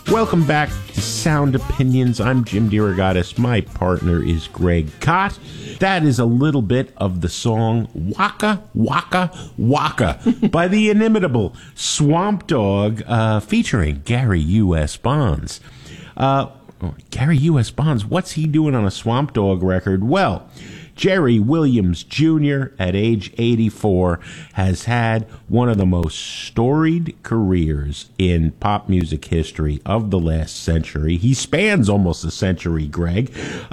Welcome back to Sound Opinions. I'm Jim DeRogatis. My partner is Greg Kot. That is a little bit of the song Waka Waka Waka by the inimitable Swamp Dogg featuring Gary U.S. Bonds. Gary U.S. Bonds, what's he doing on a Swamp Dogg record? Well, Jerry Williams Jr. at age 84 has had one of the most storied careers in pop music history of the last century. He spans almost a century, Greg.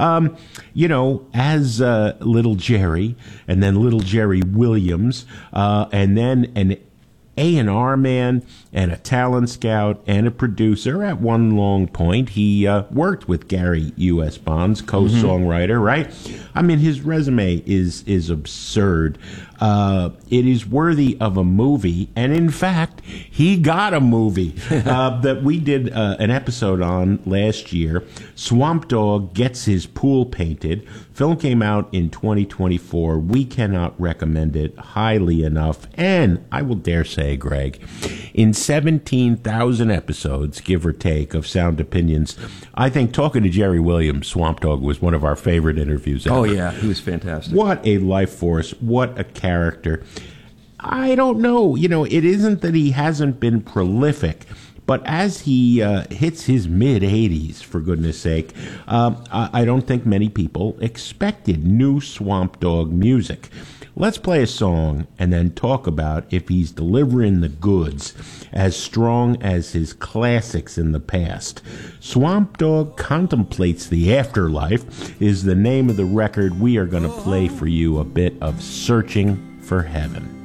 As Little Jerry, and then Little Jerry Williams, and then an A&R man and a talent scout and a producer. At one long point, he worked with Gary U.S. Bonds, co-songwriter, right? I mean, his resume is absurd. It is worthy of a movie, and in fact, he got a movie that we did an episode on last year. Swamp Dogg Gets His Pool Painted. Film came out in 2024. We cannot recommend it highly enough, and I will dare say, Greg, in 17,000 episodes, give or take, of Sound Opinions, I think talking to Jerry Williams, Swamp Dogg, was one of our favorite interviews ever. Oh, yeah, he was fantastic. What a life force. What a character. I don't know. It isn't that he hasn't been prolific, but as he hits his mid-80s, for goodness sake, I don't think many people expected new Swamp Dogg music. Let's play a song and then talk about if he's delivering the goods as strong as his classics in the past. Swamp Dogg Contemplates the Afterlife is the name of the record. We are going to play for you a bit of Searching for Heaven.